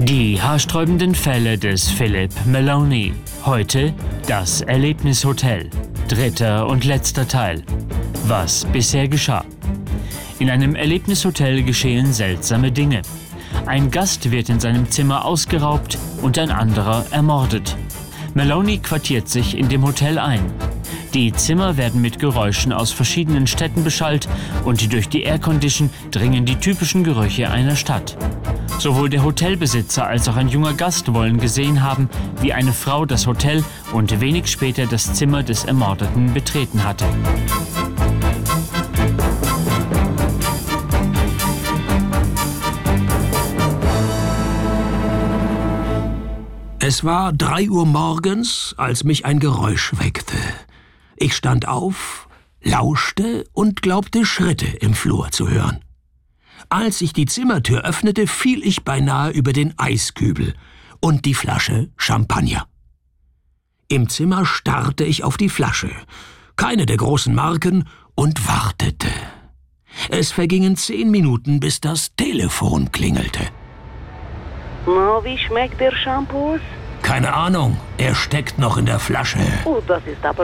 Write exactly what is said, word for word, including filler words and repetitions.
Die haarsträubenden Fälle des Philip Maloney. Heute das Erlebnishotel. Dritter und letzter Teil. Was bisher geschah. In einem Erlebnishotel geschehen seltsame Dinge. Ein Gast wird in seinem Zimmer ausgeraubt und ein anderer ermordet. Maloney quartiert sich in dem Hotel ein. Die Zimmer werden mit Geräuschen aus verschiedenen Städten beschallt und durch die Aircondition dringen die typischen Gerüche einer Stadt. Sowohl der Hotelbesitzer als auch ein junger Gast wollen gesehen haben, wie eine Frau das Hotel und wenig später das Zimmer des Ermordeten betreten hatte. Es war drei Uhr morgens, als mich ein Geräusch weckte. Ich stand auf, lauschte und glaubte, Schritte im Flur zu hören. Als ich die Zimmertür öffnete, fiel ich beinahe über den Eiskübel und die Flasche Champagner. Im Zimmer starrte ich auf die Flasche, keine der großen Marken, und wartete. Es vergingen zehn Minuten, bis das Telefon klingelte. Na, wie schmeckt der Shampoo? Keine Ahnung, er steckt noch in der Flasche. Oh, das ist aber